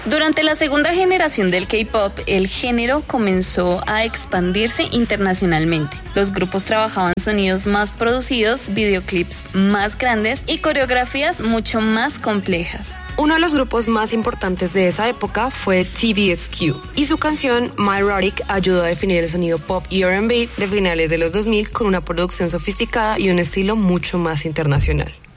Durante la segunda generación del K-pop, el género comenzó a expandirse internacionalmente. Los grupos trabajaban sonidos más producidos, videoclips más grandes y coreografías mucho más complejas. Uno de los grupos más importantes de esa época fue TVXQ y su canción My Erotic ayudó a definir el sonido pop y R&B de finales de los 2000 con una producción sofisticada y un estilo mucho más internacional.